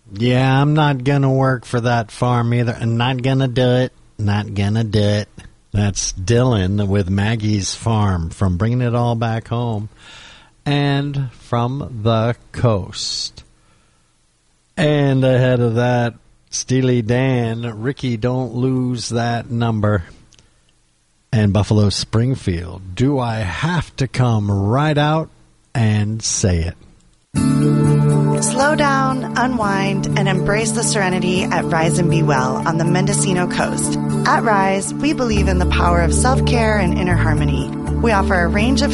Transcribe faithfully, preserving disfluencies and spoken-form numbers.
Yeah, I'm not going to work for that farm either. I'm not going to do it. Not going to do it. That's Dylan with Maggie's Farm from Bringing It All Back Home and From the Coast. And ahead of that, Steely Dan, Ricky, Don't Lose That Number. And Buffalo Springfield, Do I Have to Come Right Out and Say It? Slow down, unwind, and embrace the serenity at Rise and Be Well on the Mendocino coast. At Rise, we believe in the power of self-care and inner harmony. We offer a range of